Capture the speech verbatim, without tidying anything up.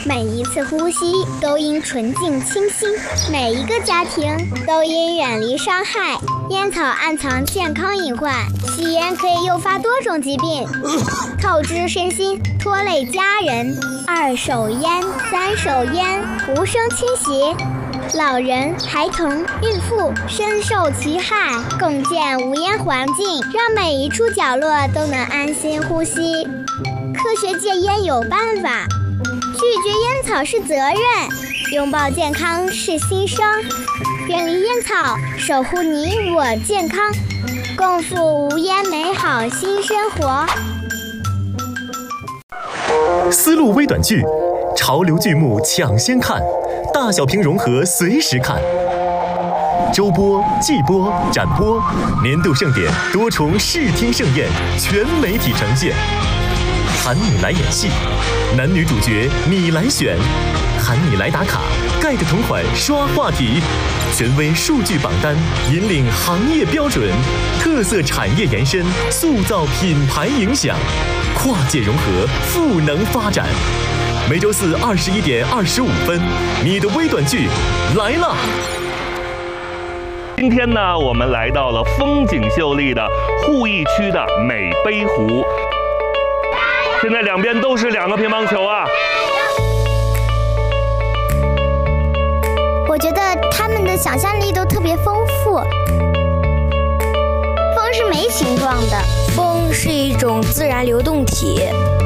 每一次呼吸都应纯净清新，每一个家庭都应远离伤害。烟草暗藏健康隐患，吸烟可以诱发多种疾病，透支身心，拖累家人。二手烟、三手烟无声侵袭，老人、孩童、孕妇深受其害。共建无烟环境，让每一处角落都能安心呼吸。科学戒烟有办法，拒绝烟草是责任，拥抱健康是新生。远离烟草，守护你我健康，共赴无烟美好新生活。 丝路微短剧，潮流剧目抢先看，大小屏融合随时看。周播、季播、展播，年度盛典多重视听盛宴，全媒体呈现。喊你来演戏，男女主角你来选，喊你来打卡，盖的同款刷话题，权威数据榜单引领行业标准，特色产业延伸，塑造品牌影响，跨界融合，赋能发展。每周四二十一点二十五分，你的微短剧来了。 今天呢，我们来到了风景秀丽的鄠邑区的美碑湖。现在两边都是两个乒乓球啊！ 我觉得他们的想象力都特别丰富。风是没形状的， 风是一种自然流动体，